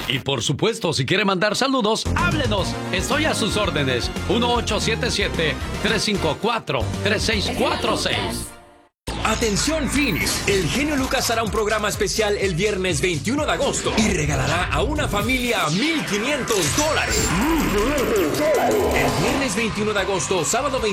Y por supuesto, si quiere mandar saludos, háblenos. Estoy a sus órdenes. 1877-354-3646. Atención Phoenix, el genio Lucas hará un programa especial el viernes 21 de agosto y regalará a una familia $1,500. El viernes 21 de agosto, sábado